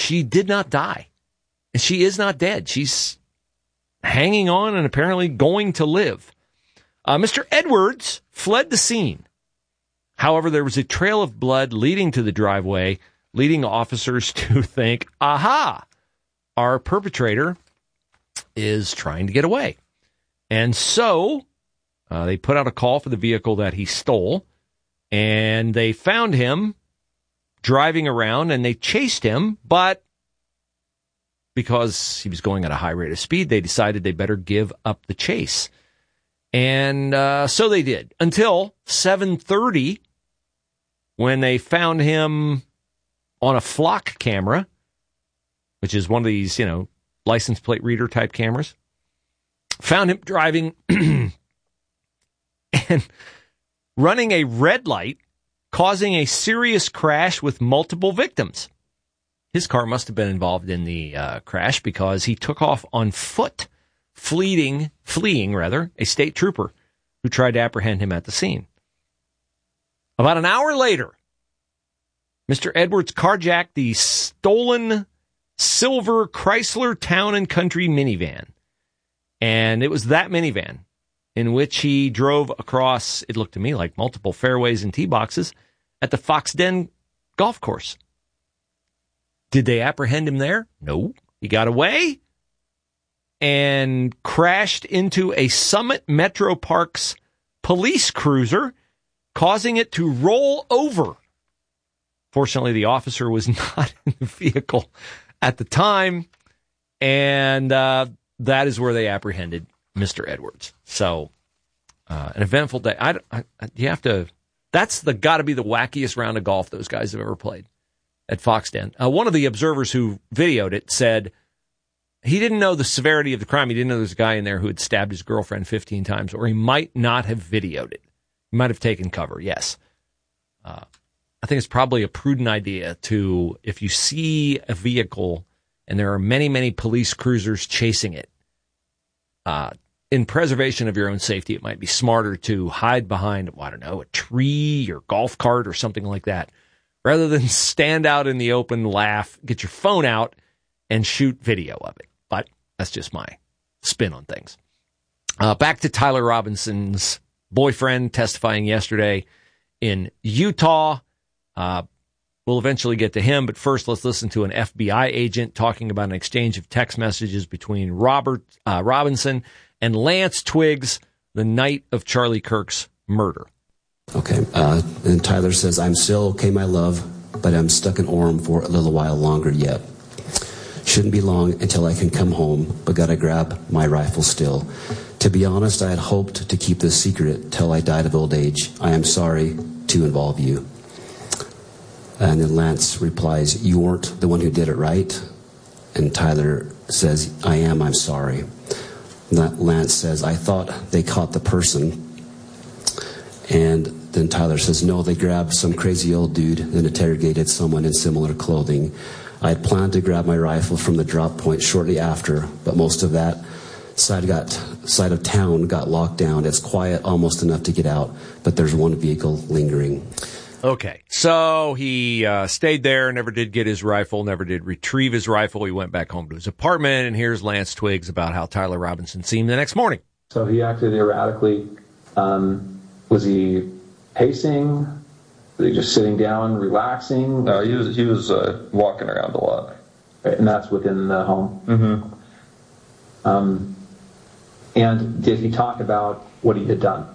she did not die. And she is not dead. She's hanging on and apparently going to live. Mr. Edwards fled the scene. However, there was a trail of blood leading to the driveway, leading officers to think, aha, our perpetrator is trying to get away. And so they put out a call for the vehicle that he stole, and they found him driving around, and they chased him, but because he was going at a high rate of speed, they decided they better give up the chase. And so they did, until 7:30, when they found him on a flock camera, which is one of these, license plate reader type cameras. Found him driving and running a red light, causing a serious crash with multiple victims. His car must have been involved in the crash because he took off on foot, fleeing a state trooper who tried to apprehend him at the scene. About an hour later, Mr. Edwards carjacked the stolen silver Chrysler Town & Country minivan. And it was that minivan in which he drove across, it looked to me like multiple fairways and tee boxes at the Fox Den golf course. Did they apprehend him there? No. He got away and crashed into a Summit Metro Parks police cruiser, causing it to roll over. Fortunately, the officer was not in the vehicle at the time, and that is where they apprehended Mr. Edwards. So, an eventful day. That's got to be the wackiest round of golf those guys have ever played at Fox Den. One of the observers who videoed it said he didn't know the severity of the crime. He didn't know there was a guy in there who had stabbed his girlfriend 15 times, or he might not have videoed it. He might have taken cover, yes. I think it's probably a prudent idea to, if you see a vehicle and there are many, many police cruisers chasing it, in preservation of your own safety, it might be smarter to hide behind, a tree or golf cart or something like that, rather than stand out in the open, laugh, get your phone out, and shoot video of it. But that's just my spin on things. Back to Tyler Robinson's boyfriend testifying yesterday in Utah. We'll eventually get to him, but first let's listen to an FBI agent talking about an exchange of text messages between Robinson and Lance Twiggs the night of Charlie Kirk's murder. Okay, and Tyler says, I'm still okay, my love, but I'm stuck in Orem for a little while longer yet. Shouldn't be long until I can come home, but gotta grab my rifle still. To be honest, I had hoped to keep this secret till I died of old age. I am sorry to involve you. And then Lance replies, you weren't the one who did it, right? And Tyler says, I am, I'm sorry. Lance says, I thought they caught the person. And then Tyler says, no, they grabbed some crazy old dude and interrogated someone in similar clothing. I had planned to grab my rifle from the drop point shortly after, but most of that side of town got locked down. It's quiet, almost enough to get out, but there's one vehicle lingering. Okay, so he stayed there, never did get his rifle, never did retrieve his rifle. He went back home to his apartment, and here's Lance Twiggs about how Tyler Robinson seemed the next morning. So he acted erratically. Was he pacing? Was he just sitting down, relaxing? No, he was walking around a lot. Right, and that's within the home? Mm-hmm. And did he talk about what he had done?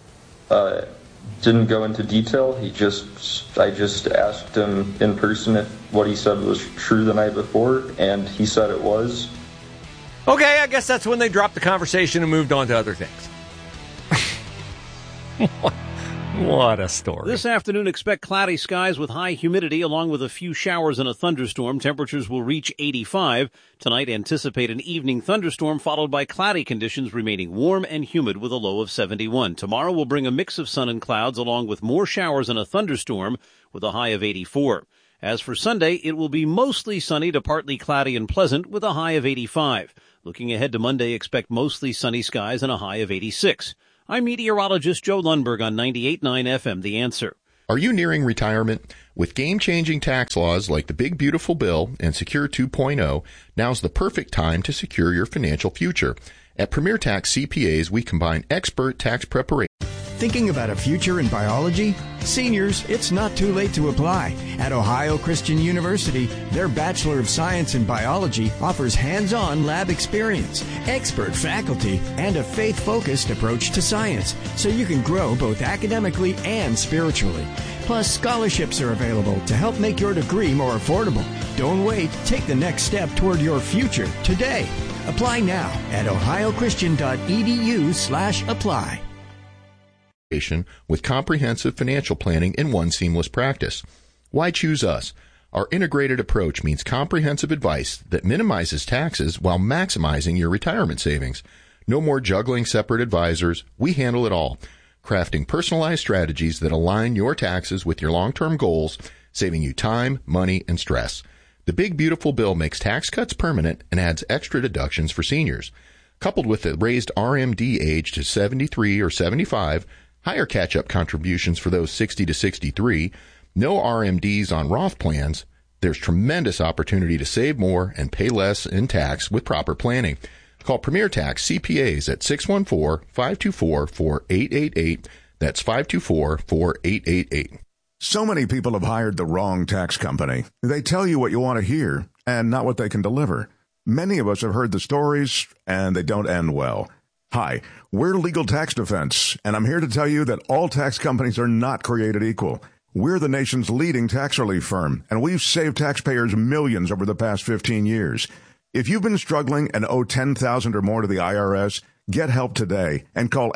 Didn't go into detail. I just asked him in person if what he said was true the night before, and he said it was. Okay, I guess that's when they dropped the conversation and moved on to other things. What a story. This afternoon, expect cloudy skies with high humidity along with a few showers and a thunderstorm. Temperatures will reach 85. Tonight, anticipate an evening thunderstorm followed by cloudy conditions remaining warm and humid with a low of 71. Tomorrow will bring a mix of sun and clouds along with more showers and a thunderstorm with a high of 84. As for Sunday, it will be mostly sunny to partly cloudy and pleasant with a high of 85. Looking ahead to Monday, expect mostly sunny skies and a high of 86. I'm meteorologist Joe Lundberg on 98.9 FM, The Answer. Are you nearing retirement? With game-changing tax laws like the Big Beautiful Bill and Secure 2.0, now's the perfect time to secure your financial future. At Premier Tax CPAs, we combine expert tax preparation. Thinking about a future in biology? Seniors, it's not too late to apply. At Ohio Christian University, their Bachelor of Science in Biology offers hands-on lab experience, expert faculty, and a faith-focused approach to science, so you can grow both academically and spiritually. Plus, scholarships are available to help make your degree more affordable. Don't wait. Take the next step toward your future today. Apply now at ohiochristian.edu/apply. With comprehensive financial planning in one seamless practice. Why choose us? Our integrated approach means comprehensive advice that minimizes taxes while maximizing your retirement savings. No more juggling separate advisors. We handle it all, crafting personalized strategies that align your taxes with your long-term goals, saving you time, money, and stress. The Big Beautiful Bill makes tax cuts permanent and adds extra deductions for seniors. Coupled with the raised RMD age to 73 or 75, higher catch-up contributions for those 60 to 63, no RMDs on Roth plans, there's tremendous opportunity to save more and pay less in tax with proper planning. Call Premier Tax CPAs at 614-524-4888. That's 524-4888. So many people have hired the wrong tax company. They tell you what you want to hear and not what they can deliver. Many of us have heard the stories, and they don't end well. Hi, we're Legal Tax Defense, and I'm here to tell you that all tax companies are not created equal. We're the nation's leading tax relief firm, and we've saved taxpayers millions over the past 15 years. If you've been struggling and owe $10,000 or more to the IRS, get help today and call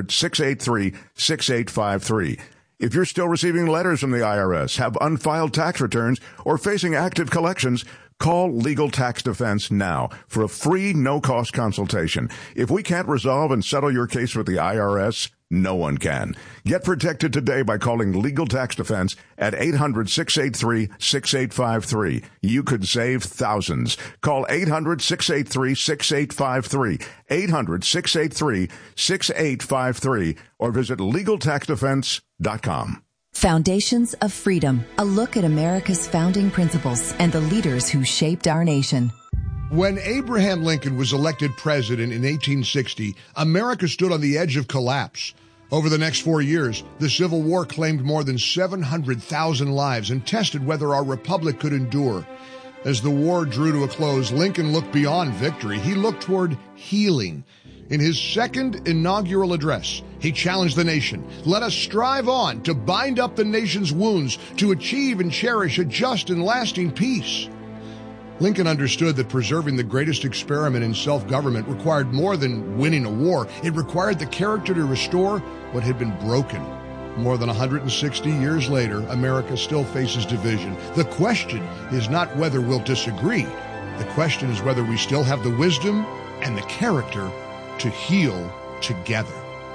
800-683-6853. If you're still receiving letters from the IRS, have unfiled tax returns, or facing active collections, call Legal Tax Defense now for a free, no-cost consultation. If we can't resolve and settle your case with the IRS, no one can. Get protected today by calling Legal Tax Defense at 800-683-6853. You could save thousands. Call 800-683-6853, 800-683-6853, or visit LegalTaxDefense.com. Foundations of Freedom, a look at America's founding principles and the leaders who shaped our nation. When Abraham Lincoln was elected president in 1860, America stood on the edge of collapse. Over the next 4 years, the Civil War claimed more than 700,000 lives and tested whether our republic could endure. As the war drew to a close, Lincoln looked beyond victory. He looked toward healing. In his second inaugural address, he challenged the nation. Let us strive on to bind up the nation's wounds, to achieve and cherish a just and lasting peace. Lincoln understood that preserving the greatest experiment in self-government required more than winning a war. It required the character to restore what had been broken. More than 160 years later, America still faces division. The question is not whether we'll disagree. The question is whether we still have the wisdom and the character to heal together.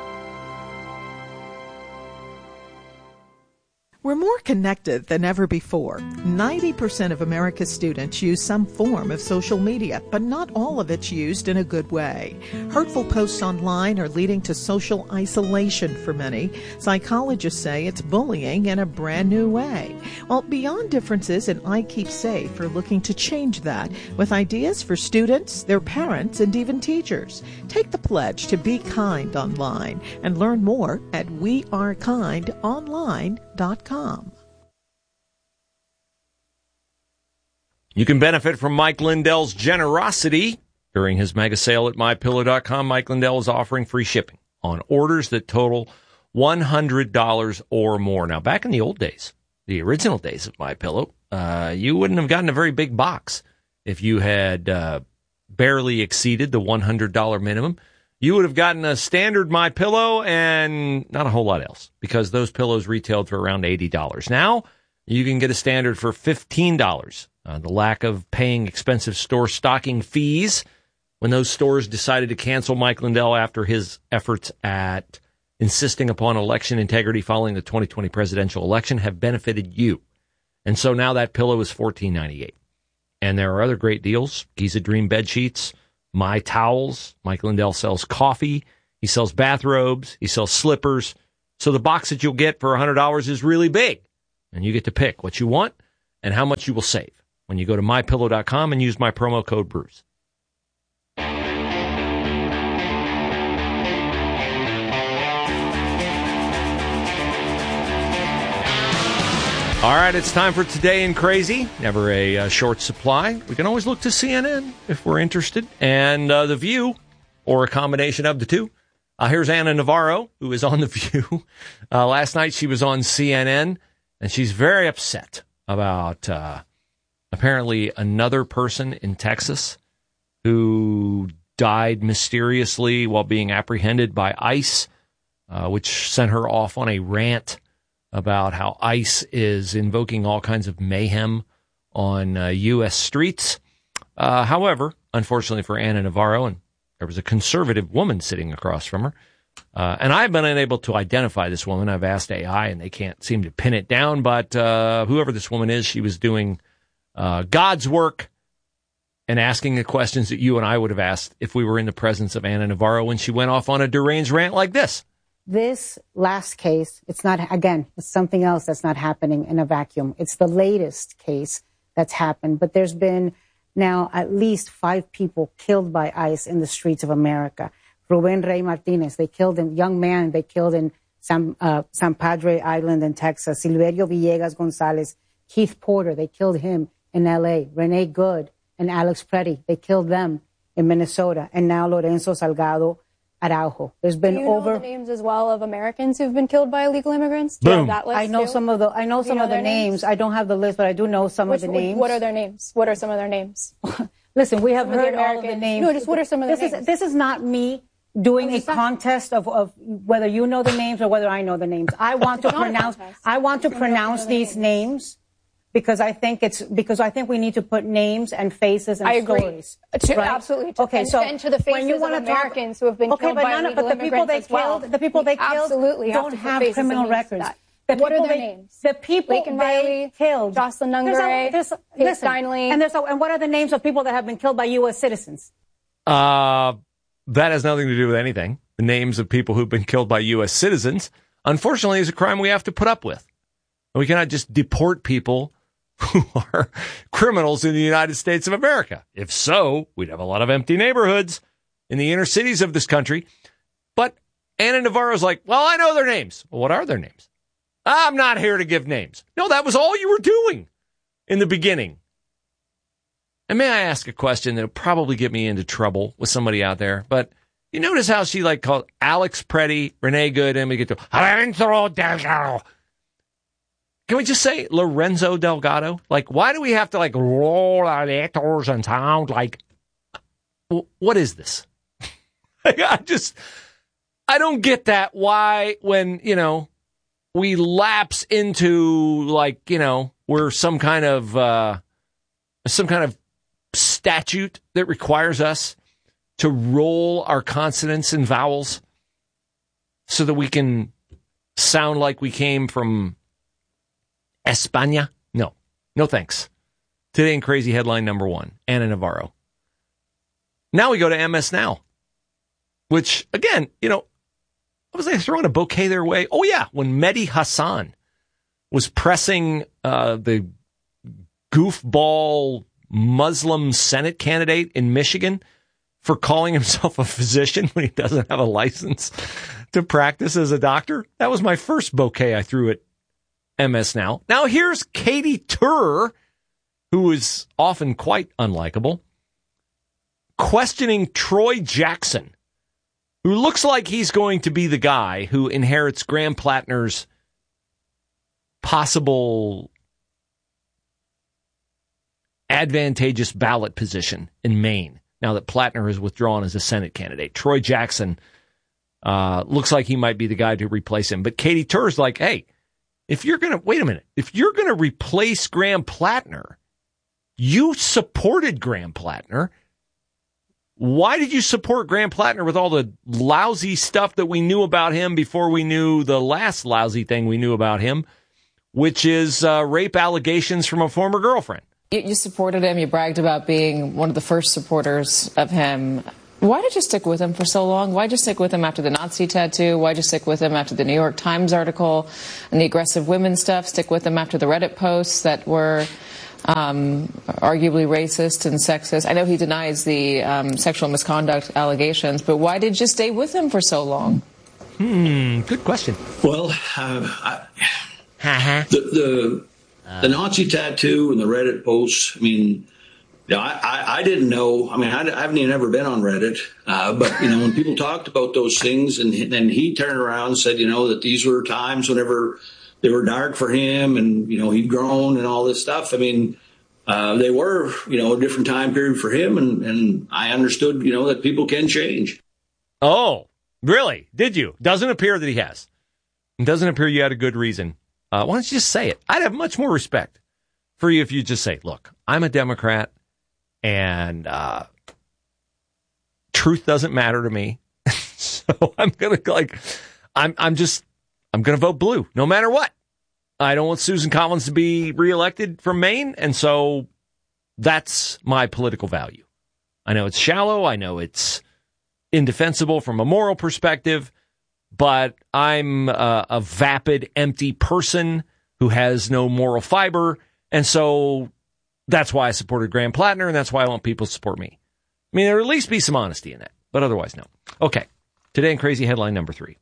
We're more connected than ever before. 90% of America's students use some form of social media, but not all of it's used in a good way. Hurtful posts online are leading to social isolation for many. Psychologists say it's bullying in a brand new way. Well, Beyond Differences and I Keep Safe are looking to change that with ideas for students, their parents, and even teachers. Take the pledge to be kind online and learn more at wearekindonline.com. You can benefit from Mike Lindell's generosity. During his mega sale at MyPillow.com, Mike Lindell is offering free shipping on orders that total $100 or more. Now, back in the old days, the original days of MyPillow, you wouldn't have gotten a very big box if you had barely exceeded the $100 minimum. You would have gotten a standard MyPillow and not a whole lot else, because those pillows retailed for around $80. Now, you can get a standard for $15. The lack of paying expensive store stocking fees when those stores decided to cancel Mike Lindell after his efforts at insisting upon election integrity following the 2020 presidential election have benefited you. And so now that pillow is $14.98. And there are other great deals. Giza Dream bed sheets, My Towels. Mike Lindell sells coffee. He sells bathrobes. He sells slippers. So the box that you'll get for $100 is really big. And you get to pick what you want and how much you will save when you go to MyPillow.com and use my promo code Bruce. All right, it's time for Today in Crazy. Never a short supply. We can always look to CNN if we're interested, and The View, or a combination of the two. Here's Ana Navarro, who is on The View. Last night she was on CNN, and she's very upset about apparently another person in Texas who died mysteriously while being apprehended by ICE, which sent her off on a rant about how ICE is invoking all kinds of mayhem on U.S. streets. However, unfortunately for Ana Navarro, and there was a conservative woman sitting across from her, and I've been unable to identify this woman. I've asked AI, and they can't seem to pin it down, but whoever this woman is, she was doing God's work and asking the questions that you and I would have asked if we were in the presence of Ana Navarro when she went off on a deranged rant like this. This last case, it's not, again, it's something else that's not happening in a vacuum. It's the latest case that's happened, but there's been now at least 5 people killed by ICE in the streets of America. Ruben Rey Martinez, they killed him, young man, they killed in San Padre Island in Texas. Silverio Villegas Gonzalez, Keith Porter, they killed him in L.A. Renee Good and Alex Preddy, they killed them in Minnesota. And now Lorenzo Salgado Araujo. There's been over the names as well of Americans who've been killed by illegal immigrants. Do you have that list I know too? some of the names. I don't have the list, but I do know some of the names. What are their names? What are some of their names? Listen, we have heard all of the names. No, just what are some of the names? This is not me doing a contest of whether you know the names or whether I know the names. I want to pronounce these names. Because I think we need to put names and faces and stories. Right? Absolutely. Okay, and to the faces of Americans who have been killed by illegal immigrants the people they killed don't have criminal records. What are their names? The people Laken they Riley, killed. Jocelyn Nungare, Paige Steinle. And what are the names of people that have been killed by U.S. citizens? That has nothing to do with anything. The names of people who've been killed by U.S. citizens, unfortunately, is a crime we have to put up with. We cannot just deport people who are criminals in the United States of America. If so, we'd have a lot of empty neighborhoods in the inner cities of this country. But Ana Navarro's like, well, I know their names. Well, what are their names? I'm not here to give names. No, that was all you were doing in the beginning. And may I ask a question that will probably get me into trouble with somebody out there, but you notice how she called Alex Preddy, Renee Good, and we get to Lorenzo Delgado. Can we just say Lorenzo Delgado? Why do we have to roll our letters and sound like, what is this? I don't get that. Why, when, we lapse into we're some kind of statute that requires us to roll our consonants and vowels so that we can sound like we came from España? No thanks. Today in Crazy headline number 1, Ana Navarro. Now we go to MS Now, which, again, was they throwing a bouquet their way? Oh, yeah, when Mehdi Hassan was pressing the goofball Muslim Senate candidate in Michigan for calling himself a physician when he doesn't have a license to practice as a doctor. That was my first bouquet I threw at MS Now. Now here's Katie Tur, who is often quite unlikable, questioning Troy Jackson, who looks like he's going to be the guy who inherits Graham Plattner's possible advantageous ballot position in Maine, now that Plattner has withdrawn as a Senate candidate. Troy Jackson looks like he might be the guy to replace him. But Katie Tur's like, hey, if you're going to replace Graham Plattner, you supported Graham Plattner. Why did you support Graham Plattner with all the lousy stuff that we knew about him before we knew the last lousy thing we knew about him, which is rape allegations from a former girlfriend? You supported him. You bragged about being one of the first supporters of him. Why did you stick with him for so long? Why did you stick with him after the Nazi tattoo? Why did you stick with him after the New York Times article and the aggressive women stuff? Stick with him after the Reddit posts that were arguably racist and sexist? I know he denies the sexual misconduct allegations, but why did you stay with him for so long? Good question. Well, the Nazi tattoo and the Reddit posts, I mean, I didn't know. I mean, I haven't even ever been on Reddit. But, you know, when people talked about those things and then he turned around and said, you know, that these were times whenever they were dark for him and, you know, he'd grown and all this stuff. I mean, they were, you know, a different time period for him. And I understood, you know, that people can change. Oh, really? Did you? Doesn't appear that he has. It doesn't appear you had a good reason. Why don't you just say it? I'd have much more respect for you if you just say, look, I'm a Democrat. And truth doesn't matter to me, so I'm gonna I'm gonna vote blue no matter what. I don't want Susan Collins to be reelected from Maine, and so that's my political value. I know it's shallow, I know it's indefensible from a moral perspective, but I'm a vapid, empty person who has no moral fiber, and so that's why I supported Graham Plattner, and that's why I want people to support me. I mean, there will at least be some honesty in that, but otherwise, no. Okay, today in Crazy Headline number 3.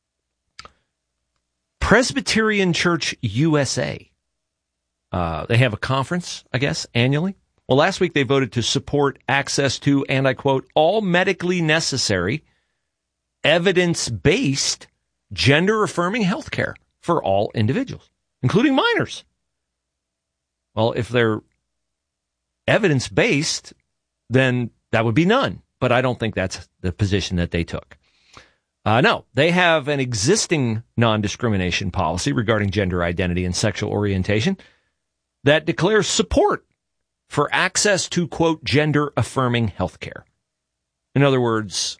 Presbyterian Church USA. They have a conference, I guess, annually. Well, last week they voted to support access to, and I quote, all medically necessary, evidence-based, gender-affirming health care for all individuals, including minors. Well, if they're evidence-based, then that would be none. But I don't think that's the position that they took. No, they have an existing non-discrimination policy regarding gender identity and sexual orientation that declares support for access to, quote, gender-affirming health care. In other words,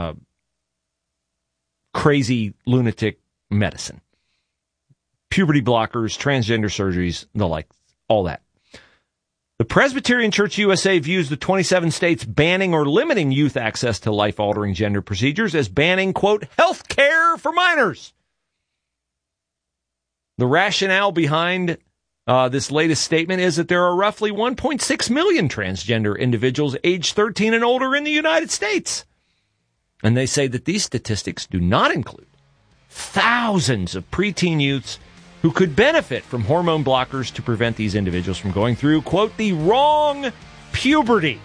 crazy, lunatic medicine. Puberty blockers, transgender surgeries, the like, all that. The Presbyterian Church USA views the 27 states banning or limiting youth access to life-altering gender procedures as banning, quote, health care for minors. The rationale behind this latest statement is that there are roughly 1.6 million transgender individuals aged 13 and older in the United States. And they say that these statistics do not include thousands of preteen youths who could benefit from hormone blockers to prevent these individuals from going through, quote, the wrong puberty.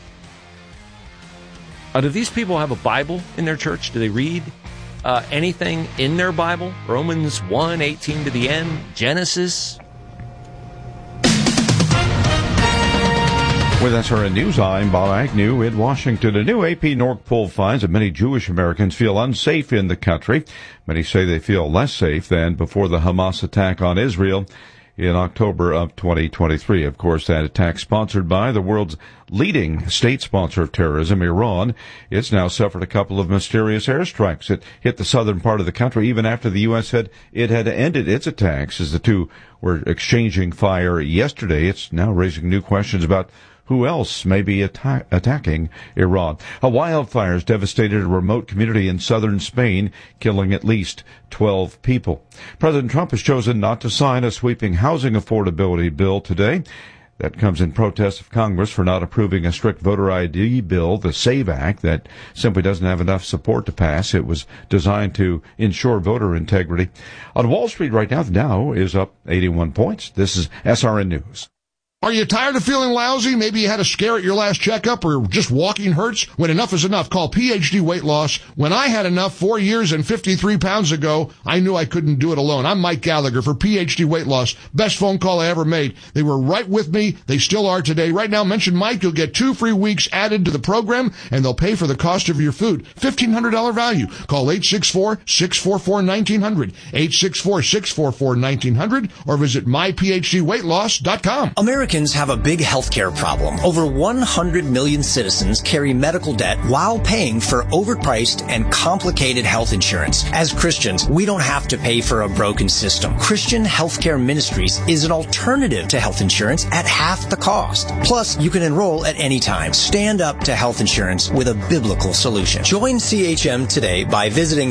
Do these people have a Bible in their church? Do they read anything in their Bible? Romans 1:18 to the end, Genesis. With SRN News, I'm Bob Agnew in Washington. A new AP NORC poll finds that many Jewish Americans feel unsafe in the country. Many say they feel less safe than before the Hamas attack on Israel in October of 2023. Of course, that attack sponsored by the world's leading state sponsor of terrorism, Iran. It's now suffered a couple of mysterious airstrikes. It hit the southern part of the country even after the U.S. said it had ended its attacks as the two were exchanging fire yesterday. It's now raising new questions about who else may be attacking Iran. A wildfire has devastated a remote community in southern Spain, killing at least 12 people. President Trump has chosen not to sign a sweeping housing affordability bill today. That comes in protest of Congress for not approving a strict voter ID bill, the SAVE Act, that simply doesn't have enough support to pass. It was designed to ensure voter integrity. On Wall Street right now, the Dow is up 81 points. This is SRN News. Are you tired of feeling lousy? Maybe you had a scare at your last checkup or just walking hurts? When enough is enough, call PhD Weight Loss. When I had enough 4 years and 53 pounds ago, I knew I couldn't do it alone. I'm Mike Gallagher for PhD Weight Loss. Best phone call I ever made. They were right with me. They still are today. Right now, mention Mike. You'll get 2 free weeks added to the program, and they'll pay for the cost of your food. $1,500 value. Call 864-644-1900. 864-644-1900 or visit myphdweightloss.com. American Americans have a big healthcare problem. Over 100 million citizens carry medical debt while paying for overpriced and complicated health insurance. As Christians, we don't have to pay for a broken system. Christian Healthcare Ministries is an alternative to health insurance at half the cost. Plus, you can enroll at any time. Stand up to health insurance with a biblical solution. Join CHM today by visiting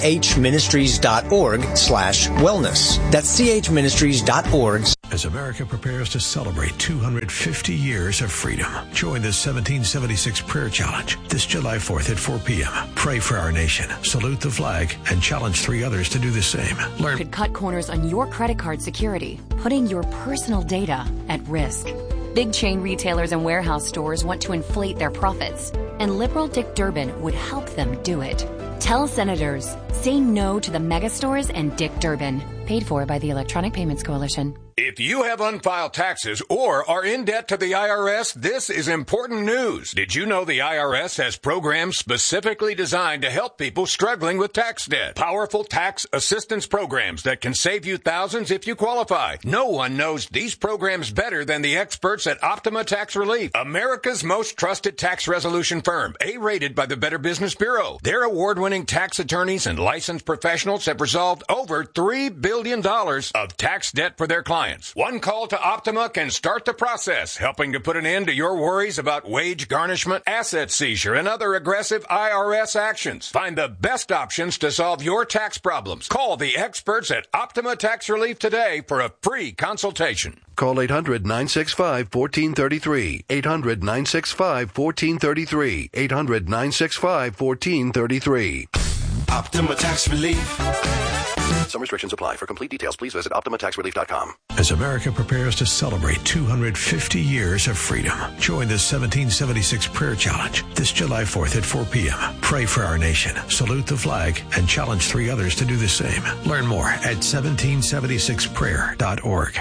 chministries.org/wellness. That's chministries.org. As America prepares to celebrate 250 years of freedom, join the 1776 Prayer Challenge this July 4th at 4 p.m. Pray for our nation, salute the flag, and challenge 3 others to do the same. Learn. Could cut corners on your credit card security, putting your personal data at risk. Big chain retailers and warehouse stores want to inflate their profits, and liberal Dick Durbin would help them do it. Tell senators, say no to the mega stores and Dick Durbin. Paid for by the Electronic Payments Coalition. If you have unfiled taxes or are in debt to the IRS, this is important news. Did you know the IRS has programs specifically designed to help people struggling with tax debt? Powerful tax assistance programs that can save you thousands if you qualify. No one knows these programs better than the experts at Optima Tax Relief, America's most trusted tax resolution firm, A-rated by the Better Business Bureau. Their award-winning tax attorneys and licensed professionals have resolved over $3 billion of tax debt for their clients. One call to Optima can start the process, helping to put an end to your worries about wage garnishment, asset seizure, and other aggressive IRS actions. Find the best options to solve your tax problems. Call the experts at Optima Tax Relief today for a free consultation. Call 800-965-1433. 800-965-1433. 800-965-1433. Optima Tax Relief. Some restrictions apply. For complete details, please visit OptimaTaxRelief.com. As America prepares to celebrate 250 years of freedom, join the 1776 Prayer Challenge this July 4th at 4 p.m. Pray for our nation, salute the flag, and challenge 3 others to do the same. Learn more at 1776prayer.org.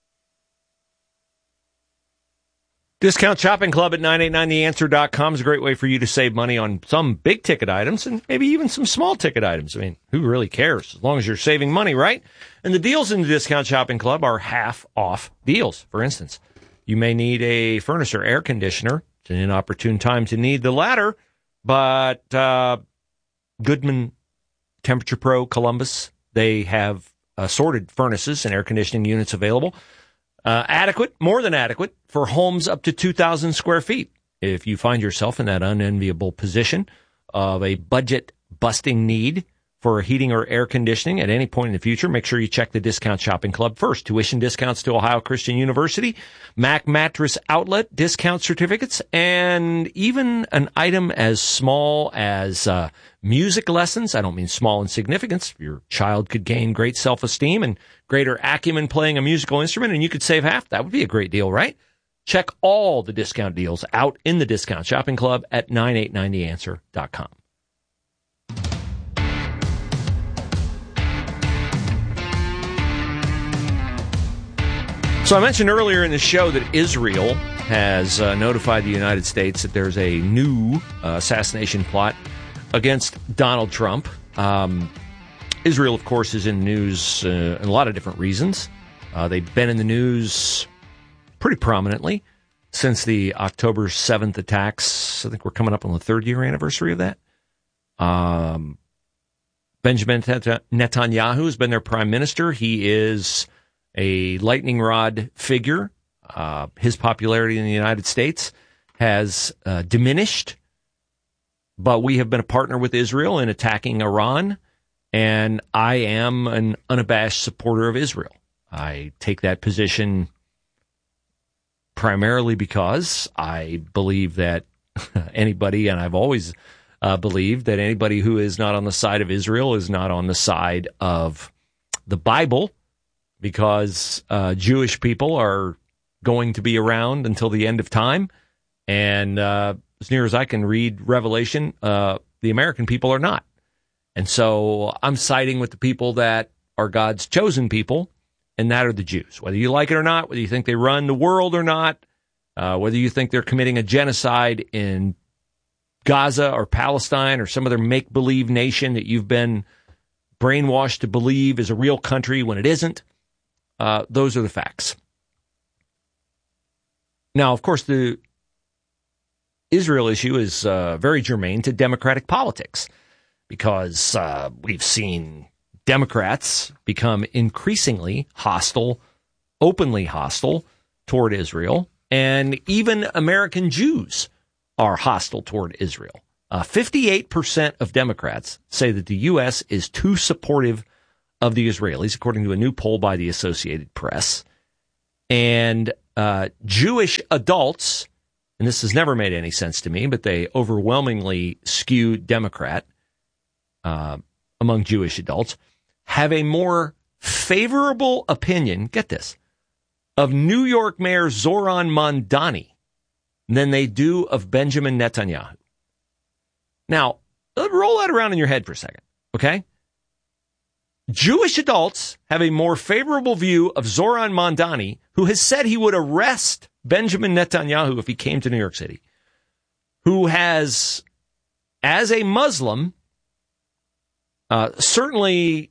Discount Shopping Club at 989theanswer.com is a great way for you to save money on some big ticket items and maybe even some small ticket items. I mean, who really cares as long as you're saving money, right? And the deals in the Discount Shopping Club are half off deals. For instance, you may need a furnace or air conditioner. It's an inopportune time to need the latter, but Goodman, Temperature Pro, Columbus, they have assorted furnaces and air conditioning units available. Adequate, more than adequate, for homes up to 2,000 square feet. If you find yourself in that unenviable position of a budget-busting need for heating or air conditioning at any point in the future, make sure you check the Discount Shopping Club first. Tuition discounts to Ohio Christian University, Mac Mattress Outlet, discount certificates, and even an item as small as music lessons. I don't mean small in significance. Your child could gain great self-esteem and greater acumen playing a musical instrument, and you could save half. That would be a great deal, right? Check all the discount deals out in the Discount Shopping Club at 989theanswer.com. So I mentioned earlier in the show that Israel has notified the United States that there's a new assassination plot against Donald Trump. Israel, of course, is in the news in a lot of different reasons. They've been in the news pretty prominently since the October 7th attacks. I think we're coming up on the 3rd year anniversary of that. Benjamin Netanyahu has been their prime minister. He is a lightning rod figure. His popularity in the United States has diminished, but we have been a partner with Israel in attacking Iran, and I am an unabashed supporter of Israel. I take that position primarily because I believe that anybody, and I've always believed that anybody who is not on the side of Israel is not on the side of the Bible, because Jewish people are going to be around until the end of time. And as near as I can read Revelation, the American people are not. And so I'm siding with the people that are God's chosen people, and that are the Jews. Whether you like it or not, whether you think they run the world or not, whether you think they're committing a genocide in Gaza or Palestine or some other make-believe nation that you've been brainwashed to believe is a real country when it isn't, those are the facts. Now, of course, the Israel issue is very germane to Democratic politics because we've seen Democrats become increasingly hostile, openly hostile toward Israel, and even American Jews are hostile toward Israel. 58% of Democrats say that the U.S. is too supportive of the Israelis, according to a new poll by the Associated Press. And Jewish adults, and this has never made any sense to me, but they overwhelmingly skew Democrat among Jewish adults, have a more favorable opinion, get this, of New York Mayor Zoran Mamdani than they do of Benjamin Netanyahu. Now, roll that around in your head for a second, okay? Jewish adults have a more favorable view of Zoran Mamdani, who has said he would arrest Benjamin Netanyahu if he came to New York City, who has, as a Muslim, certainly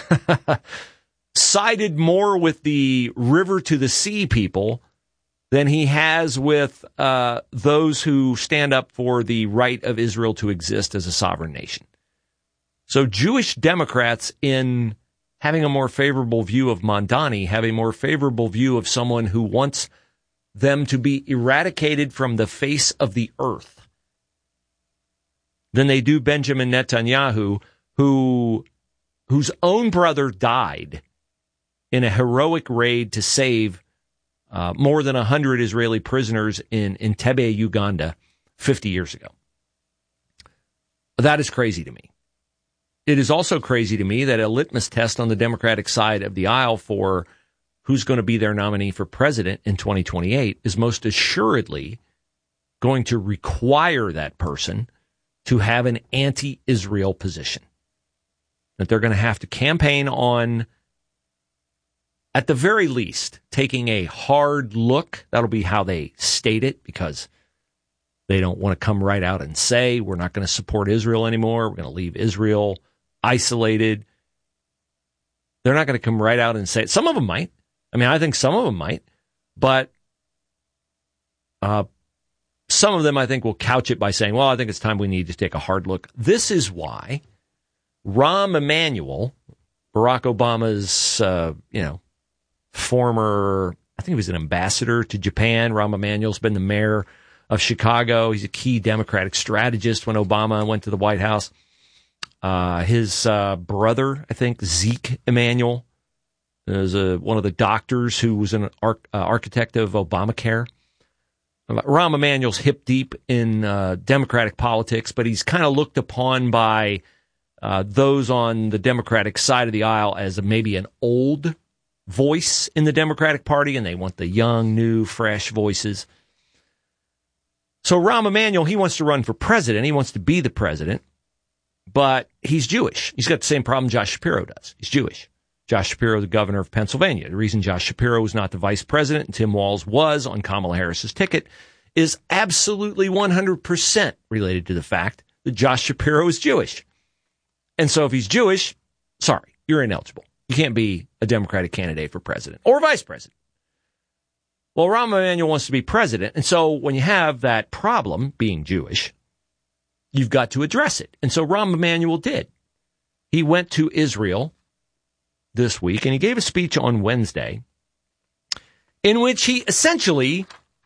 sided more with the river to the sea people than he has with those who stand up for the right of Israel to exist as a sovereign nation. So Jewish Democrats, in having a more favorable view of Mamdani, have a more favorable view of someone who wants them to be eradicated from the face of the earth than they do Benjamin Netanyahu, whose own brother died in a heroic raid to save more than 100 Israeli prisoners in Entebbe, Uganda, 50 years ago. That is crazy to me. It is also crazy to me that a litmus test on the Democratic side of the aisle for who's going to be their nominee for president in 2028 is most assuredly going to require that person to have an anti-Israel position. That they're going to have to campaign on, at the very least, taking a hard look. That'll be how they state it, because they don't want to come right out and say, we're not going to support Israel anymore. We're going to leave Israel isolated. They're not going to come right out and say it. Some of them might. I mean, I think some of them might. But some of them, I think, will couch it by saying, well, I think it's time we need to take a hard look. This is why Rahm Emanuel, Barack Obama's, former, I think he was an ambassador to Japan. Rahm Emanuel's been the mayor of Chicago. He's a key Democratic strategist when Obama went to the White House. His brother, I think, Zeke Emanuel, is one of the doctors who was an architect of Obamacare. Rahm Emanuel's hip deep in Democratic politics, but he's kind of looked upon by those on the Democratic side of the aisle as maybe an old voice in the Democratic Party, and they want the young, new, fresh voices. So Rahm Emanuel, he wants to run for president. He wants to be the president, but he's Jewish. He's got the same problem Josh Shapiro does. He's Jewish. Josh Shapiro, the governor of Pennsylvania. The reason Josh Shapiro was not the vice president and Tim Walz was on Kamala Harris's ticket is absolutely 100% related to the fact that Josh Shapiro is Jewish. And so if he's Jewish, sorry, you're ineligible. You can't be a Democratic candidate for president or vice president. Well, Rahm Emanuel wants to be president. And so when you have that problem, being Jewish, you've got to address it. And so Rahm Emanuel did. He went to Israel this week, and he gave a speech on Wednesday in which he essentially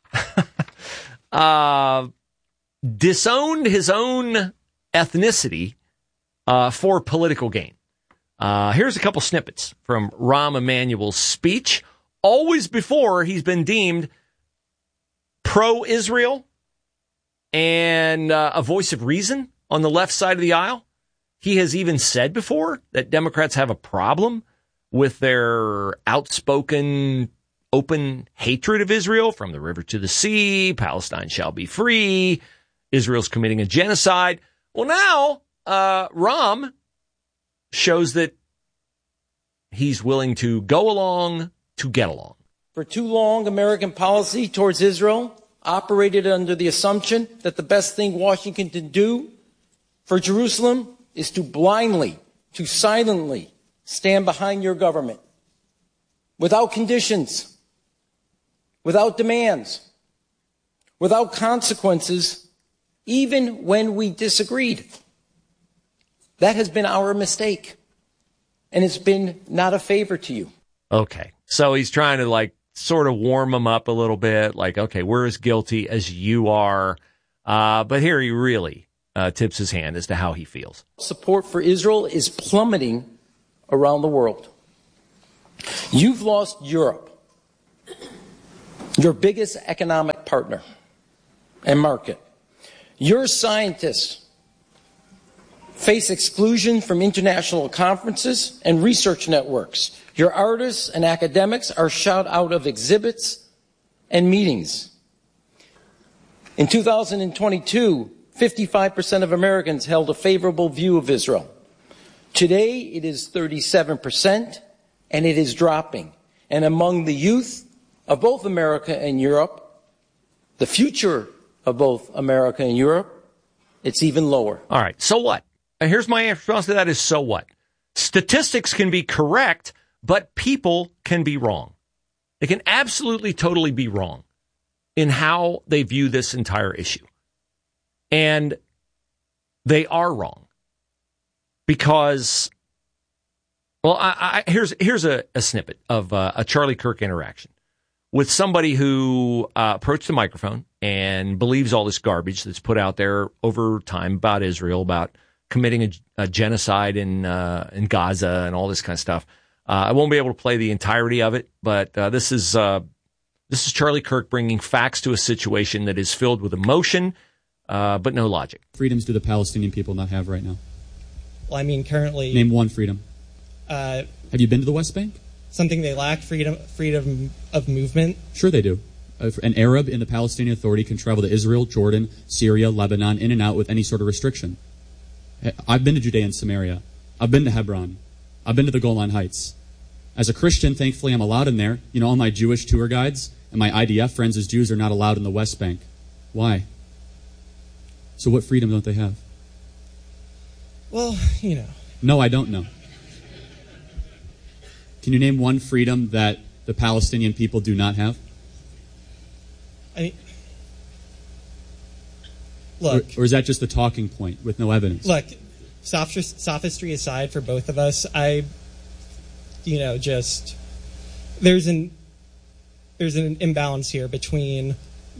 disowned his own ethnicity for political gain. Here's a couple snippets from Rahm Emanuel's speech, always before he's been deemed pro-Israel and a voice of reason on the left side of the aisle. He has even said before that Democrats have a problem with their outspoken, open hatred of Israel, from the river to the sea, Palestine shall be free, Israel's committing a genocide. Well, now Rahm shows that he's willing to go along to get along. For too long, American policy towards Israel operated under the assumption that the best thing Washington can do for Jerusalem is to blindly, to silently stand behind your government without conditions, without demands, without consequences, even when we disagreed. That has been our mistake, and it's been not a favor to you. Okay, so he's trying to sort of warm him up a little bit, okay, we're as guilty as you are, but here he really tips his hand as to how he feels. Support for Israel is plummeting around the world. You've lost Europe, your biggest economic partner and market. Your scientists face exclusion from international conferences and research networks. Your artists and academics are shut out of exhibits and meetings. In 2022, 55% of Americans held a favorable view of Israel. Today, it is 37%, and it is dropping. And among the youth of both America and Europe, the future of both America and Europe, it's even lower. All right, so what? And here's my response to that is, so what? Statistics can be correct, but people can be wrong. They can absolutely, totally be wrong in how they view this entire issue. And they are wrong because, well, here's a snippet of a Charlie Kirk interaction with somebody who approached the microphone and believes all this garbage that's put out there over time about Israel, about committing a genocide in Gaza and all this kind of stuff. I won't be able to play the entirety of it, but this is Charlie Kirk bringing facts to a situation that is filled with emotion, but no logic. Freedoms do the Palestinian people not have right now? Well, I mean, currently... Name one freedom. Have you been to the West Bank? Something they lack, freedom of movement. Sure they do. An Arab in the Palestinian Authority can travel to Israel, Jordan, Syria, Lebanon, in and out with any sort of restriction. I've been to Judea and Samaria. I've been to Hebron. I've been to the Golan Heights. As a Christian, thankfully, I'm allowed in there. You know, all my Jewish tour guides and my IDF friends as Jews are not allowed in the West Bank. Why? So what freedom don't they have? Well, you know. No, I don't know. Can you name one freedom that the Palestinian people do not have? Look. Or is that just a talking point with no evidence? Look, sophistry aside for both of us, there's an imbalance here between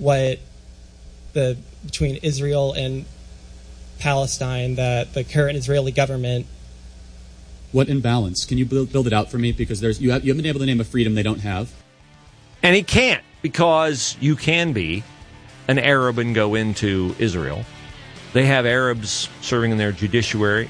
between Israel and Palestine that the current Israeli government. What imbalance? Can you build it out for me? Because you haven't been able to name a freedom they don't have. And he can't, because you can be an Arab and go into Israel. They have Arabs serving in their judiciary.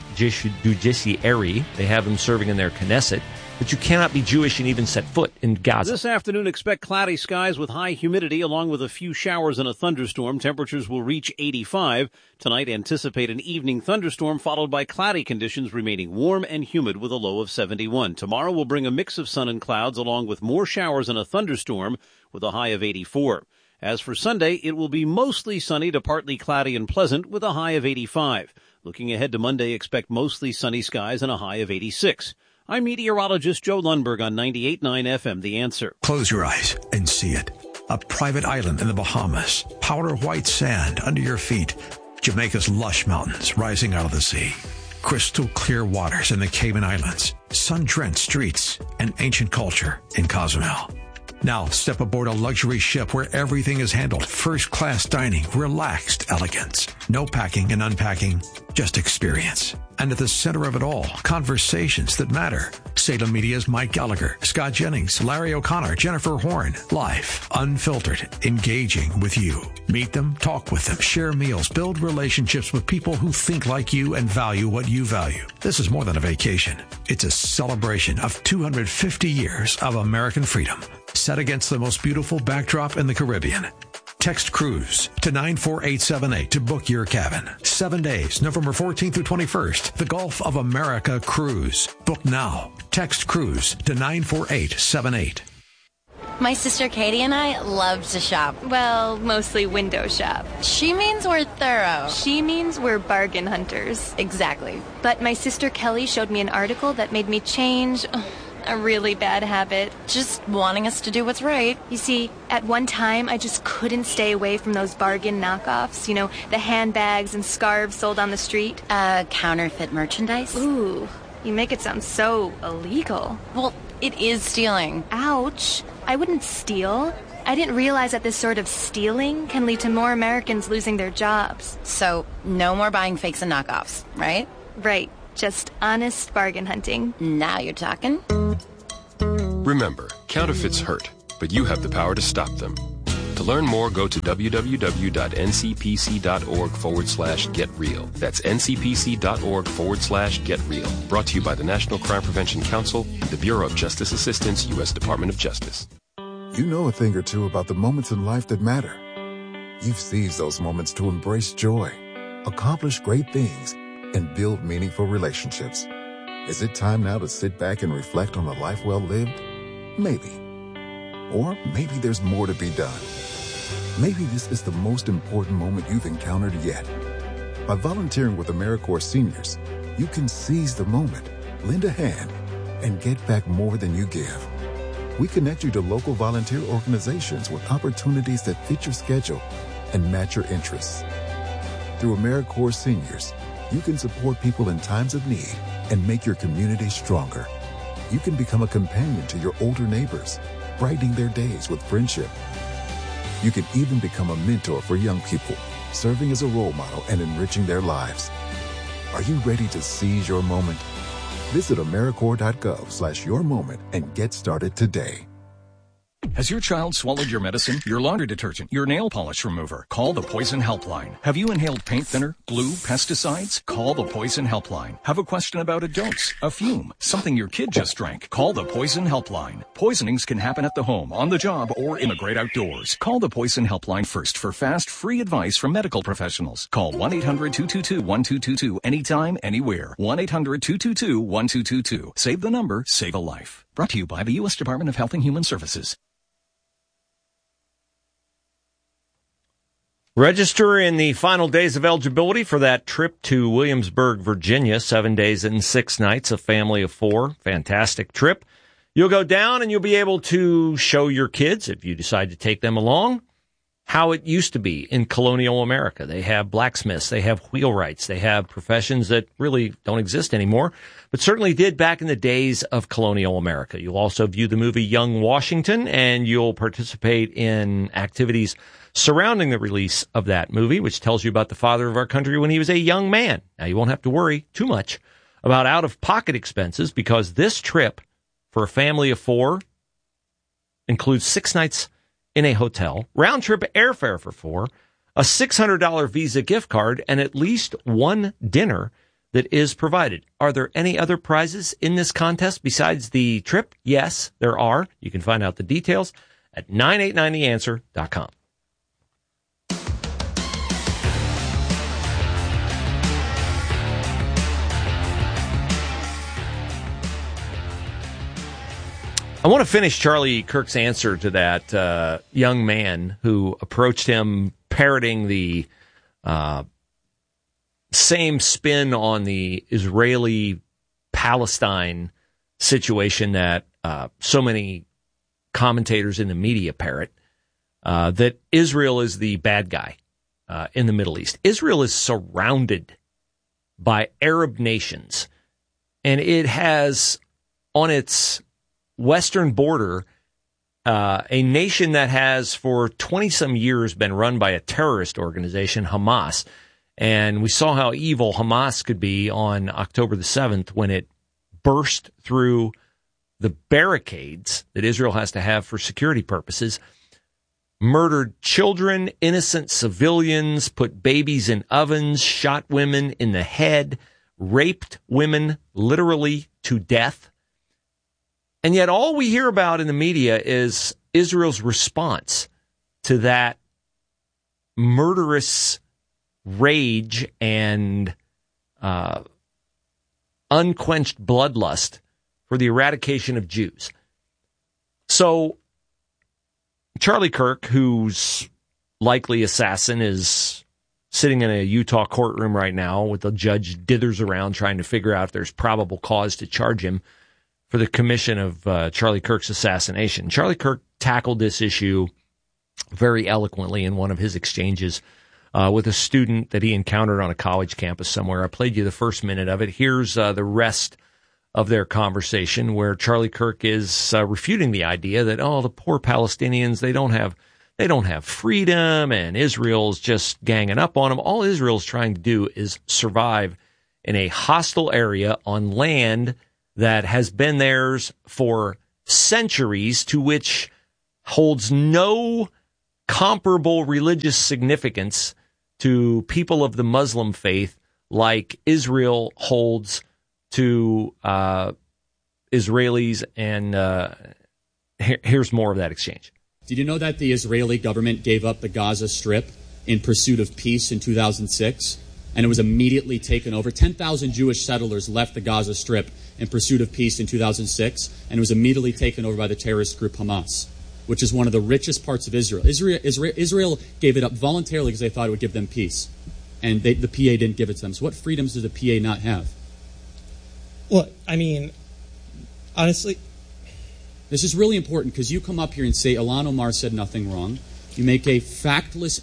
They have them serving in their Knesset. But you cannot be Jewish and even set foot in Gaza. This afternoon, expect cloudy skies with high humidity along with a few showers and a thunderstorm. Temperatures will reach 85. Tonight, anticipate an evening thunderstorm followed by cloudy conditions remaining warm and humid with a low of 71. Tomorrow will bring a mix of sun and clouds along with more showers and a thunderstorm with a high of 84. As for Sunday, it will be mostly sunny to partly cloudy and pleasant with a high of 85. Looking ahead to Monday, expect mostly sunny skies and a high of 86. I'm meteorologist Joe Lundberg on 98.9 FM, The Answer. Close your eyes and see it. A private island in the Bahamas. Powder white sand under your feet. Jamaica's lush mountains rising out of the sea. Crystal clear waters in the Cayman Islands. Sun-drenched streets and ancient culture in Cozumel. Now step aboard a luxury ship where everything is handled. First-class dining, relaxed elegance. No packing and unpacking, just experience. And at the center of it all, conversations that matter. Salem Media's Mike Gallagher, Scott Jennings, Larry O'Connor, Jennifer Horn. Live, unfiltered, engaging with you. Meet them, talk with them, share meals, build relationships with people who think like you and value what you value. This is more than a vacation. It's a celebration of 250 years of American freedom, set against the most beautiful backdrop in the Caribbean. Text cruise to 94878 to book your cabin. 7 days, November 14th through 21st. The Gulf of America cruise. Book now. Text cruise to 94878. My sister Katie and I love to shop. Well, mostly window shop. She means we're thorough. She means we're bargain hunters. Exactly. But my sister Kelly showed me an article that made me change a really bad habit. Just wanting us to do what's right. You see, at one time, I just couldn't stay away from those bargain knockoffs. You know, the handbags and scarves sold on the street. Counterfeit merchandise? Ooh, you make it sound so illegal. Well, it is stealing. Ouch. I wouldn't steal. I didn't realize that this sort of stealing can lead to more Americans losing their jobs. So, no more buying fakes and knockoffs, right? Right. Just honest bargain hunting. Now you're talking. Remember, counterfeits hurt, but you have the power to stop them. To learn more, go to www.ncpc.org/getreal. That's ncpc.org/getreal. Brought to you by the National Crime Prevention Council, the Bureau of Justice Assistance, U.S. Department of Justice. You know a thing or two about the moments in life that matter. You've seized those moments to embrace joy, accomplish great things, and build meaningful relationships. Is it time now to sit back and reflect on a life well lived? Maybe. Or maybe there's more to be done. Maybe this is the most important moment you've encountered yet. By volunteering with AmeriCorps Seniors, you can seize the moment, lend a hand, and get back more than you give. We connect you to local volunteer organizations with opportunities that fit your schedule and match your interests. Through AmeriCorps Seniors, you can support people in times of need and make your community stronger. You can become a companion to your older neighbors, brightening their days with friendship. You can even become a mentor for young people, serving as a role model and enriching their lives. Are you ready to seize your moment? Visit AmeriCorps.gov/yourmoment and get started today. Has your child swallowed your medicine, your laundry detergent, your nail polish remover? Call the Poison Helpline. Have you inhaled paint thinner, glue, pesticides? Call the Poison Helpline. Have a question about a dose, a fume, something your kid just drank? Call the Poison Helpline. Poisonings can happen at the home, on the job, or in the great outdoors. Call the Poison Helpline first for fast, free advice from medical professionals. Call 1-800-222-1222 anytime, anywhere. 1-800-222-1222. Save the number, save a life. Brought to you by the U.S. Department of Health and Human Services. Register in the final days of eligibility for that trip to Williamsburg, Virginia, 7 days and 6 nights, a family of 4. Fantastic trip. You'll go down and you'll be able to show your kids, if you decide to take them along, how it used to be in colonial America. They have blacksmiths, they have wheelwrights, they have professions that really don't exist anymore, but certainly did back in the days of colonial America. You'll also view the movie Young Washington, and you'll participate in activities surrounding the release of that movie, which tells you about the father of our country when he was a young man. Now, you won't have to worry too much about out-of-pocket expenses, because this trip for a family of 4 includes 6 nights in a hotel, round-trip airfare for 4, a $600 Visa gift card, and at least one dinner that is provided. Are there any other prizes in this contest besides the trip? Yes, there are. You can find out the details at 989theanswer.com. I want to finish Charlie Kirk's answer to that young man who approached him parroting the same spin on the Israeli-Palestine situation that so many commentators in the media parrot, that Israel is the bad guy in the Middle East. Israel is surrounded by Arab nations, and it has on its western border a nation that has for 20-some years been run by a terrorist organization, Hamas. And we saw how evil Hamas could be on October the 7th when it burst through the barricades that Israel has to have for security purposes, murdered children, innocent civilians, put babies in ovens, shot women in the head, raped women literally to death. And yet all we hear about in the media is Israel's response to that murderous rage and unquenched bloodlust for the eradication of Jews. So Charlie Kirk, whose likely assassin is sitting in a Utah courtroom right now with the judge dithers around trying to figure out if there's probable cause to charge him for the commission of Charlie Kirk's assassination. Charlie Kirk tackled this issue very eloquently in one of his exchanges with a student that he encountered on a college campus somewhere. I played you the first minute of it. Here's the rest of their conversation, where Charlie Kirk is refuting the idea that, the poor Palestinians, they don't have freedom, and Israel's just ganging up on them. All Israel's trying to do is survive in a hostile area on land that has been theirs for centuries, to which holds no comparable religious significance to people of the Muslim faith like Israel holds to Israelis. And here's more of that exchange. Did you know that the Israeli government gave up the Gaza Strip in pursuit of peace in 2006? And it was immediately taken over. 10,000 Jewish settlers left the Gaza Strip in pursuit of peace in 2006, and it was immediately taken over by the terrorist group Hamas, which is one of the richest parts of Israel. Israel gave it up voluntarily because they thought it would give them peace, and the PA didn't give it to them. So what freedoms does the PA not have? Well, I mean, honestly, this is really important, because you come up here and say Ilhan Omar said nothing wrong. You make a factless,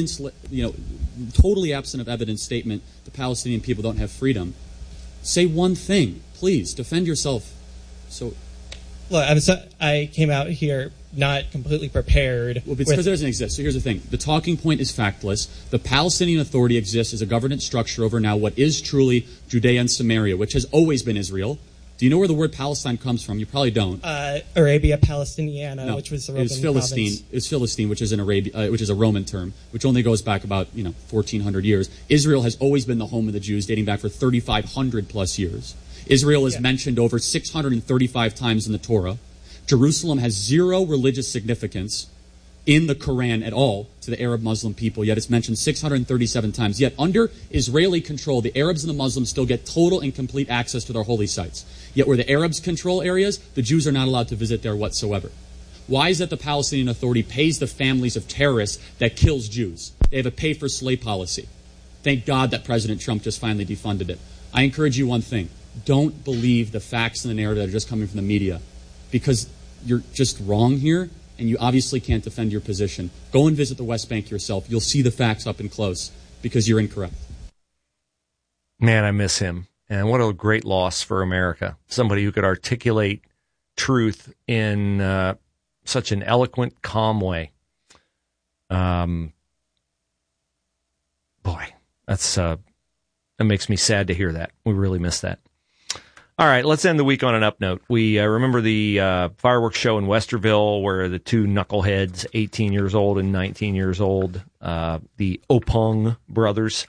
totally absent of evidence statement. The Palestinian people don't have freedom. Say one thing, please. Defend yourself. So, look, I came out here not completely prepared. Well, because it doesn't exist. So here's the thing. The talking point is factless. The Palestinian Authority exists as a governance structure over now what is truly Judea and Samaria, which has always been Israel. Do you know where the word Palestine comes from? You probably don't. Arabia Palestiniana, no, which was the Roman Philistine. province. It's Philistine, which is which is a Roman term, which only goes back about 1,400 years. Israel has always been the home of the Jews, dating back for 3,500 plus years. Israel is mentioned over 635 times in the Torah. Jerusalem has zero religious significance in the Quran at all to the Arab Muslim people, yet it's mentioned 637 times. Yet under Israeli control, the Arabs and the Muslims still get total and complete access to their holy sites. Yet where the Arabs control areas, the Jews are not allowed to visit there whatsoever. Why is it the Palestinian Authority pays the families of terrorists that kills Jews? They have a pay-for-slay policy. Thank God that President Trump just finally defunded it. I encourage you one thing. Don't believe the facts and the narrative that are just coming from the media, because you're just wrong here, and you obviously can't defend your position. Go and visit the West Bank yourself. You'll see the facts up and close, because you're incorrect. Man, I miss him. And what a great loss for America. Somebody who could articulate truth in such an eloquent, calm way. Boy, that makes me sad to hear that. We really miss that. All right, let's end the week on an up note. We remember the fireworks show in Westerville where the two knuckleheads, 18 years old and 19 years old, the Opong brothers,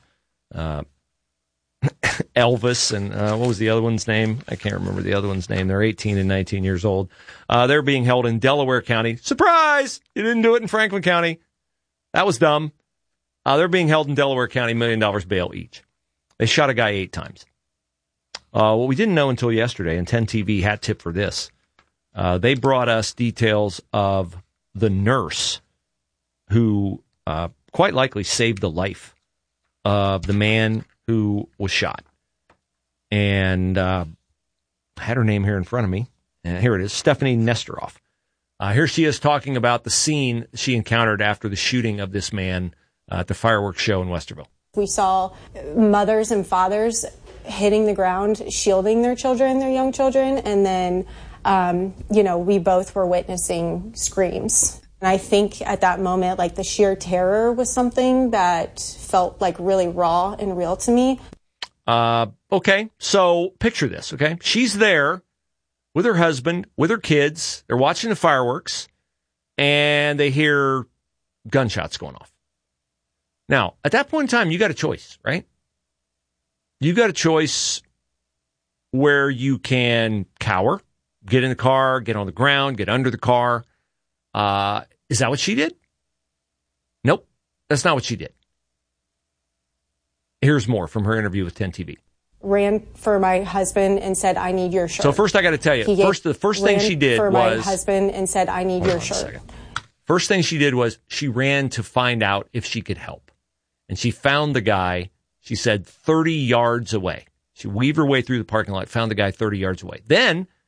Elvis and what was the other one's name? I can't remember the other one's name. They're 18 and 19 years old. They're being held in Delaware County. Surprise! You didn't do it in Franklin County. That was dumb. They're being held in Delaware County, $1 million bail each. They shot a guy 8 times. What we didn't know until yesterday, and 10 TV hat tip for this, they brought us details of the nurse who quite likely saved the life of the man who was shot. And I had her name here in front of me. And here it is, Stephanie Nestoroff. Here she is talking about the scene she encountered after the shooting of this man at the fireworks show in Westerville. We saw mothers and fathers hitting the ground, shielding their children, their young children, and then, we both were witnessing screams. And I think at that moment, like, the sheer terror was something that felt like really raw and real to me. Okay, so picture this, okay? She's there with her husband, with her kids. They're watching the fireworks, and they hear gunshots going off. Now, at that point in time, you got a choice, right? You got a choice where you can cower, get in the car, get on the ground, get under the car. Is that what she did? Nope, that's not what she did. Here's more from her interview with 10 TV. Ran for my husband and said, "I need your shirt." So first I got to tell you, the first thing she did was... my husband and said, "I need your shirt." First thing she did was she ran to find out if she could help. And she found the guy, she said, 30 yards away. She weaved her way through the parking lot, found the guy 30 yards away. Then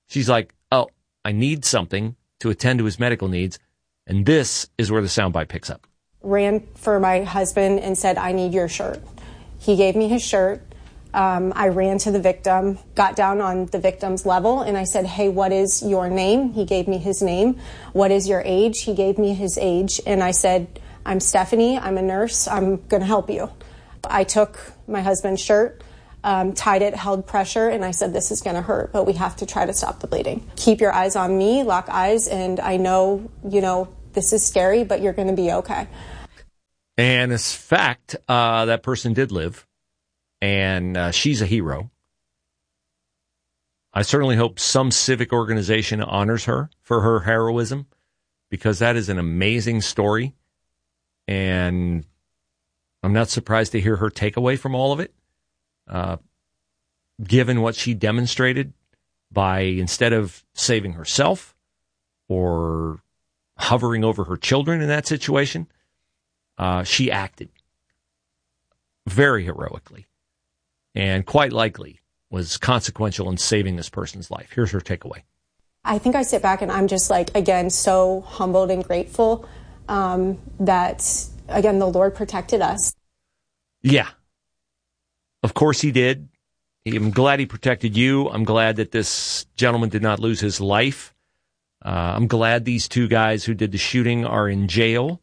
She's like, oh, I need something to attend to his medical needs. And this is where the soundbite picks up. Ran for my husband and said, I need your shirt. He gave me his shirt. I ran to the victim, got down on the victim's level, and I said, hey, what is your name? He gave me his name. What is your age? He gave me his age. And I said, I'm Stephanie. I'm a nurse. I'm going to help you. I took my husband's shirt, tied it, held pressure, and I said, this is going to hurt, but we have to try to stop the bleeding. Keep your eyes on me, lock eyes, and I know, this is scary, but you're going to be okay. And as fact, that person did live. And she's a hero. I certainly hope some civic organization honors her for her heroism, because that is an amazing story. And I'm not surprised to hear her takeaway from all of it, given what she demonstrated by, instead of saving herself or hovering over her children in that situation, she acted very heroically. And quite likely was consequential in saving this person's life. Here's her takeaway. I think I sit back and I'm just again, so humbled and grateful that, again, the Lord protected us. Yeah. Of course he did. I'm glad he protected you. I'm glad that this gentleman did not lose his life. I'm glad these two guys who did the shooting are in jail.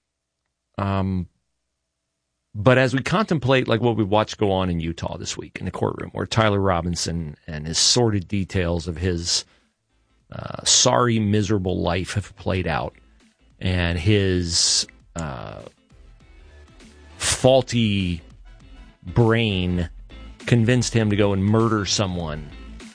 But as we contemplate what we watched go on in Utah this week in the courtroom, where Tyler Robinson and his sordid details of his sorry, miserable life have played out, and his faulty brain convinced him to go and murder someone,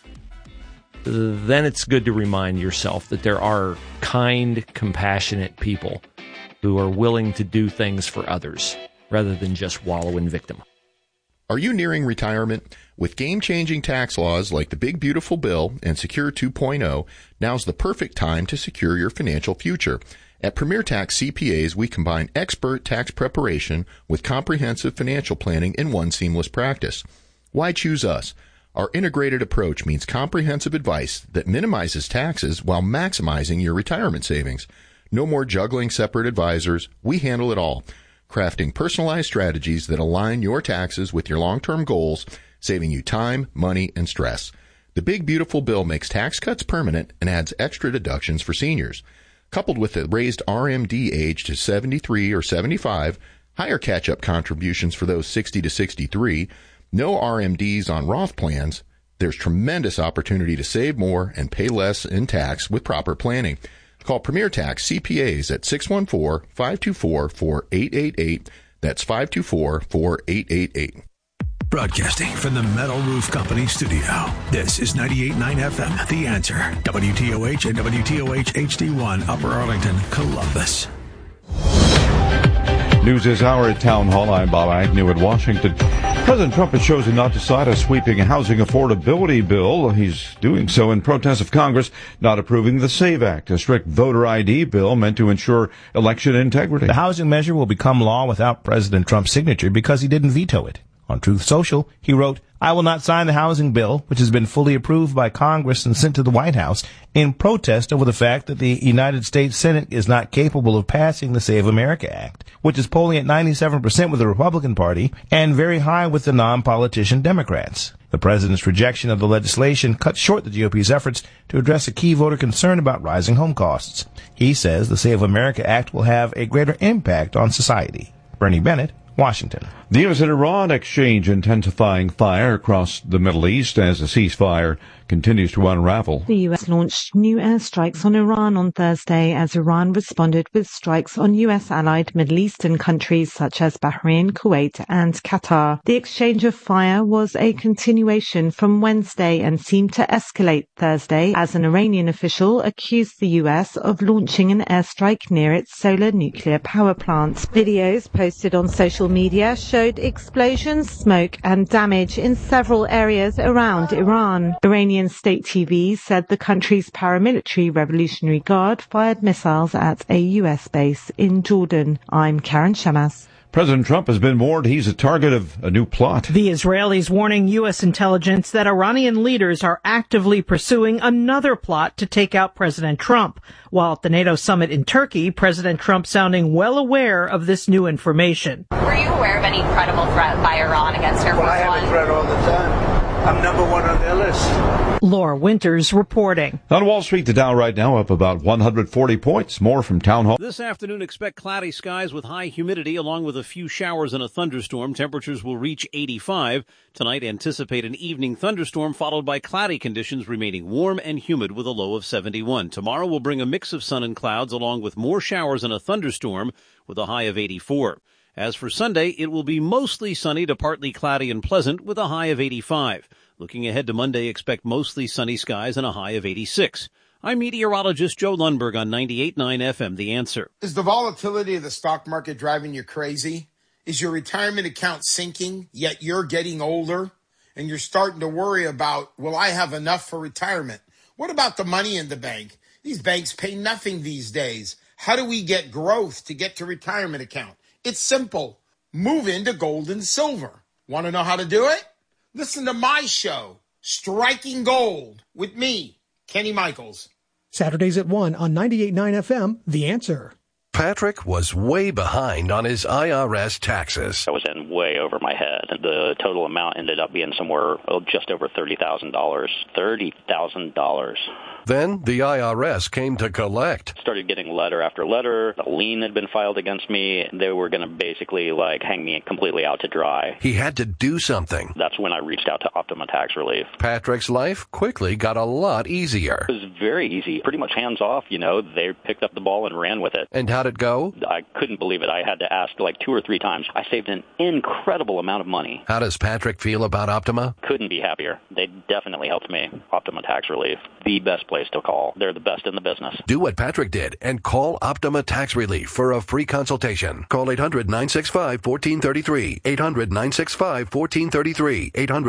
then it's good to remind yourself that there are kind, compassionate people who are willing to do things for others, rather than just wallow in victim. Are you nearing retirement? With game-changing tax laws like the Big Beautiful Bill and Secure 2.0, now's the perfect time to secure your financial future. At Premier Tax CPAs, we combine expert tax preparation with comprehensive financial planning in one seamless practice. Why choose us? Our integrated approach means comprehensive advice that minimizes taxes while maximizing your retirement savings. No more juggling separate advisors. We handle it all, crafting personalized strategies that align your taxes with your long-term goals, saving you time, money, and stress. The Big Beautiful Bill makes tax cuts permanent and adds extra deductions for seniors. Coupled with the raised RMD age to 73 or 75, higher catch-up contributions for those 60 to 63, no RMDs on Roth plans, there's tremendous opportunity to save more and pay less in tax with proper planning. Call Premier Tax CPAs at 614-524-4888. That's 524-4888. Broadcasting from the Metal Roof Company studio. This is 98.9 FM, The Answer. WTOH and WTOH HD1, Upper Arlington, Columbus. News this hour at Town Hall. I'm Bob Agnew in Washington. President Trump has chosen not to sign a sweeping housing affordability bill. He's doing so in protest of Congress not approving the SAVE Act, a strict voter ID bill meant to ensure election integrity. The housing measure will become law without President Trump's signature because he didn't veto it. On Truth Social, he wrote, I will not sign the housing bill, which has been fully approved by Congress and sent to the White House, in protest over the fact that the United States Senate is not capable of passing the Save America Act, which is polling at 97% with the Republican Party and very high with the non-politician Democrats. The president's rejection of the legislation cut short the GOP's efforts to address a key voter concern about rising home costs. He says the Save America Act will have a greater impact on society. Bernie Bennett, Washington. The U.S. and Iran exchange intensifying fire across the Middle East as the ceasefire continues to unravel. The U.S. launched new airstrikes on Iran on Thursday as Iran responded with strikes on U.S.-allied Middle Eastern countries such as Bahrain, Kuwait and Qatar. The exchange of fire was a continuation from Wednesday and seemed to escalate Thursday as an Iranian official accused the U.S. of launching an airstrike near its solar nuclear power plant. Videos posted on social media showed explosions, smoke and damage in several areas around Iran. Iranian state TV said the country's paramilitary Revolutionary Guard fired missiles at a U.S. base in Jordan. I'm Karen Shamas. President Trump has been warned he's a target of a new plot. The Israelis warning U.S. intelligence that Iranian leaders are actively pursuing another plot to take out President Trump. While at the NATO summit in Turkey, President Trump sounding well aware of this new information. Were you aware of any credible threat by Iran against Air Force One? I have a threat all the time. I'm number one on their list. Laura Winters reporting. On Wall Street, the Dow right now up about 140 points. More from Town Hall. This afternoon, expect cloudy skies with high humidity along with a few showers and a thunderstorm. Temperatures will reach 85. Tonight, anticipate an evening thunderstorm followed by cloudy conditions remaining warm and humid with a low of 71. Tomorrow will bring a mix of sun and clouds along with more showers and a thunderstorm with a high of 84. As for Sunday, it will be mostly sunny to partly cloudy and pleasant with a high of 85. Looking ahead to Monday, expect mostly sunny skies and a high of 86. I'm meteorologist Joe Lundberg on 98.9 FM, The Answer. Is the volatility of the stock market driving you crazy? Is your retirement account sinking, yet you're getting older? And you're starting to worry about, will I have enough for retirement? What about the money in the bank? These banks pay nothing these days. How do we get growth to get to retirement account? It's simple. Move into gold and silver. Want to know how to do it? Listen to my show, Striking Gold, with me, Kenny Michaels. Saturdays at 1 on 98.9 FM, The Answer. Patrick was way behind on his IRS taxes. I was in way over my head. The total amount ended up being somewhere just over $30,000. $30,000. Then the IRS came to collect. Started getting letter after letter. A lien had been filed against me. They were going to basically hang me completely out to dry. He had to do something. That's when I reached out to Optima Tax Relief. Patrick's life quickly got a lot easier. It was very easy, pretty much hands off. They picked up the ball and ran with it. And how'd it go? I couldn't believe it. I had to ask 2 or 3 times. I saved an incredible amount of money. How does Patrick feel about Optima? Couldn't be happier. They definitely helped me. Optima Tax Relief, the best place to call. They're the best in the business. Do what Patrick did and call Optima Tax Relief for a free consultation. Call 800-965-1433. 800-965-1433.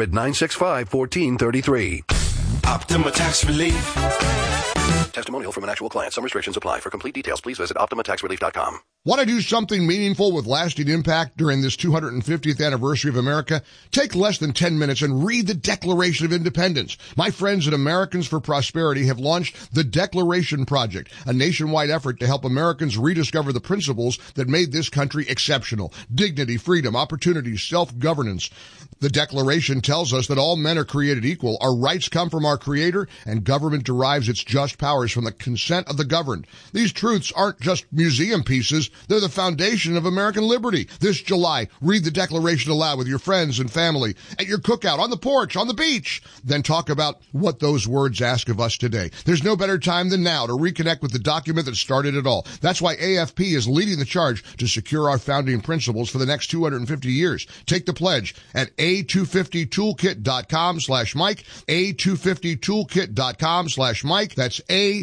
800-965-1433. Optima Tax Relief. Testimonial from an actual client. Some restrictions apply. For complete details, please visit OptimaTaxRelief.com. Want to do something meaningful with lasting impact during this 250th anniversary of America? Take less than 10 minutes and read the Declaration of Independence. My friends at Americans for Prosperity have launched the Declaration Project, a nationwide effort to help Americans rediscover the principles that made this country exceptional. Dignity, freedom, opportunity, self-governance. The Declaration tells us that all men are created equal. Our rights come from our Creator, and government derives its just powers from the consent of the governed. These truths aren't just museum pieces. They're the foundation of American liberty. This July, read the Declaration aloud with your friends and family, at your cookout, on the porch, on the beach. Then talk about what those words ask of us today. There's no better time than now to reconnect with the document that started it all. That's why AFP is leading the charge to secure our founding principles for the next 250 years. Take the pledge at a250toolkit.com/Mike, a250toolkit.com/Mike. That's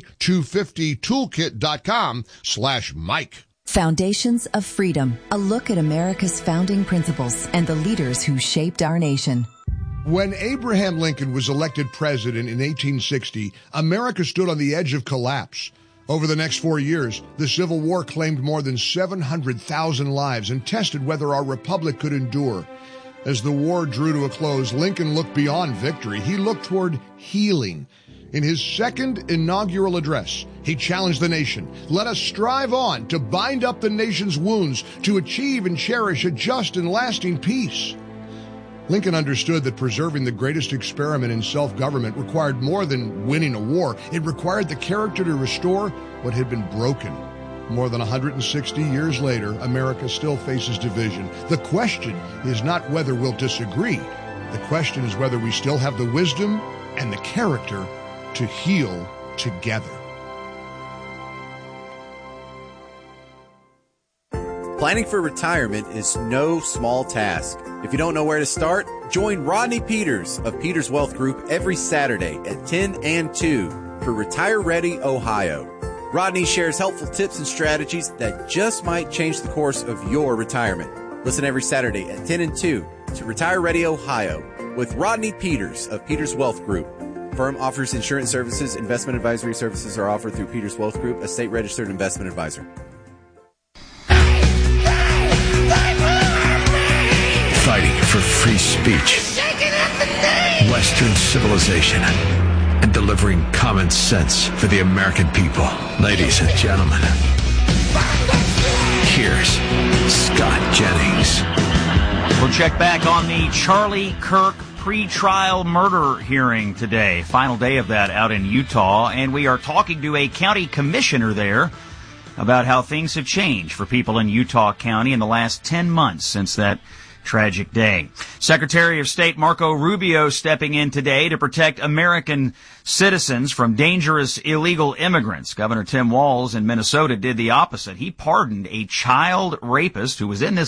a250toolkit.com/Mike. Foundations of Freedom, a look at America's founding principles and the leaders who shaped our nation. When Abraham Lincoln was elected president in 1860, America stood on the edge of collapse. Over the next 4 years, the Civil War claimed more than 700,000 lives and tested whether our republic could endure. As the war drew to a close, Lincoln looked beyond victory. He looked toward healing. In his second inaugural address, he challenged the nation. Let us strive on to bind up the nation's wounds, to achieve and cherish a just and lasting peace. Lincoln understood that preserving the greatest experiment in self-government required more than winning a war. It required the character to restore what had been broken. More than 160 years later, America still faces division. The question is not whether we'll disagree. The question is whether we still have the wisdom and the character to heal together. Planning for retirement is no small task. If you don't know where to start, join Rodney Peters of Peters Wealth Group every Saturday at 10 and 2 for Retire Ready Ohio. Rodney shares helpful tips and strategies that just might change the course of your retirement. Listen every Saturday at 10 and 2 to Retire Ready Ohio with Rodney Peters of Peters Wealth Group. Firm offers insurance services. Investment advisory services are offered through Peters Wealth Group, a state-registered investment advisor. Hey, free speech, Western civilization, and delivering common sense for the American people. Ladies and gentlemen, here's Scott Jennings. We'll check back on the Charlie Kirk pretrial murder hearing today. Final day of that out in Utah. And we are talking to a county commissioner there about how things have changed for people in Utah County in the last 10 months since that tragic day. Secretary of State Marco Rubio stepping in today to protect American citizens from dangerous illegal immigrants. Governor Tim Walz in Minnesota did the opposite. He pardoned a child rapist who was in this